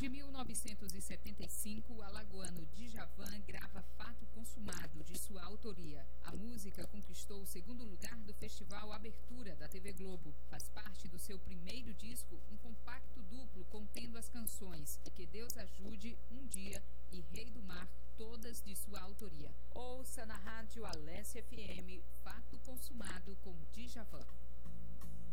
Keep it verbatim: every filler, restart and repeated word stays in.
de mil novecentos e setenta e cinco, o alagoano Djavan grava Fato Consumado, de sua autoria. A música conquistou o segundo lugar do Festival Abertura da T V Globo. Faz parte do seu primeiro disco, um compacto duplo contendo as canções Que Deus Ajude, Um Dia e Rei do Mar, todas de sua autoria. Ouça na rádio Alessia F M, Fato Consumado com Djavan.